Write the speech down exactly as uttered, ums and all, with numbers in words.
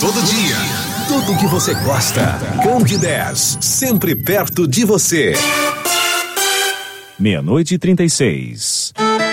todo dia. Tudo que você gosta. Candidez, sempre perto de você. Meia-noite e trinta e seis.